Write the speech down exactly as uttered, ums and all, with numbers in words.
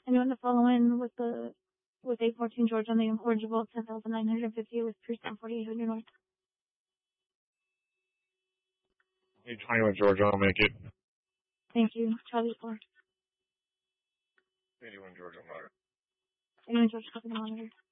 Anyone to follow in with the with eight fourteen George on the incorrigible ten thousand nine hundred fifty with Pierce down forty-eight hundred north. eight twenty-one George, I'll make it. Thank you. Charlie four. eighty-one George, I'll monitor. eighty-one George, copy the monitor.